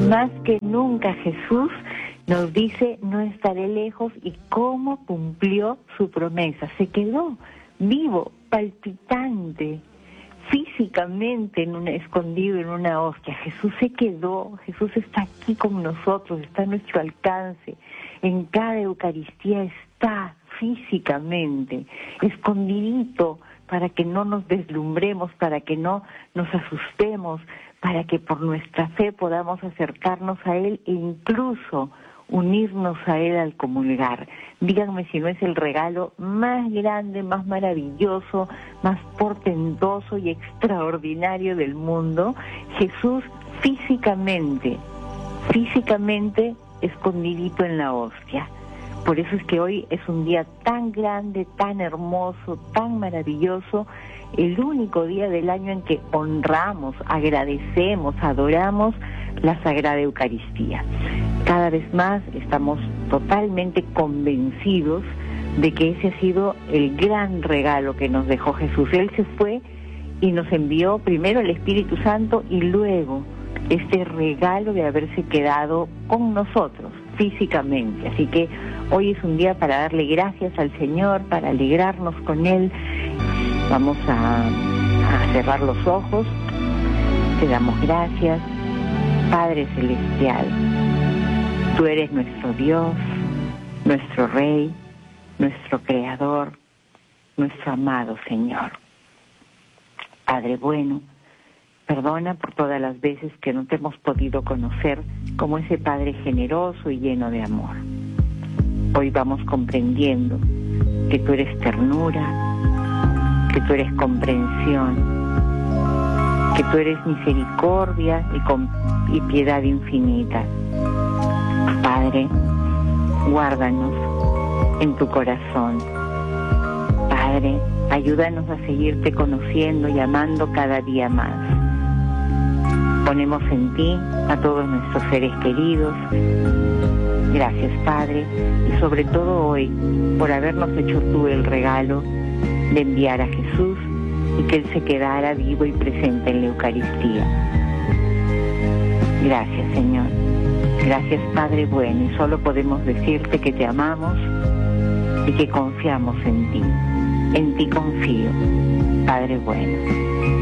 Más que nunca Jesús nos dice, no estaré lejos, y cómo cumplió su promesa. Se quedó vivo, palpitante, físicamente escondido en una hostia. Jesús se quedó, Jesús está aquí con nosotros, está a nuestro alcance. En cada Eucaristía está físicamente, escondidito, para que no nos deslumbremos, para que no nos asustemos, para que por nuestra fe podamos acercarnos a Él e incluso unirnos a Él al comulgar. Díganme si no es el regalo más grande, más maravilloso, más portentoso y extraordinario del mundo. Jesús físicamente escondidito en la hostia. Por eso es que hoy es un día tan grande, tan hermoso, tan maravilloso, el único día del año en que honramos, agradecemos, adoramos la Sagrada Eucaristía. Cada vez más estamos totalmente convencidos de que ese ha sido el gran regalo que nos dejó Jesús. Él se fue y nos envió primero el Espíritu Santo y luego este regalo de haberse quedado con nosotros físicamente. Así que hoy es un día para darle gracias al Señor, para alegrarnos con Él. Vamos a cerrar los ojos. Te damos gracias, Padre Celestial. Tú eres nuestro Dios, nuestro Rey, nuestro Creador, nuestro amado Señor. Padre bueno, perdona por todas las veces que no te hemos podido conocer como ese Padre generoso y lleno de amor. Hoy vamos comprendiendo que tú eres ternura, que tú eres comprensión, que tú eres misericordia y piedad infinita. Padre, guárdanos en tu corazón. Padre, ayúdanos a seguirte conociendo y amando cada día más. Ponemos en ti a todos nuestros seres queridos. Gracias, Padre, y sobre todo hoy, por habernos hecho tú el regalo de enviar a Jesús y que Él se quedara vivo y presente en la Eucaristía. Gracias, Señor. Gracias, Padre bueno, y solo podemos decirte que te amamos y que confiamos en ti. En ti confío, Padre bueno.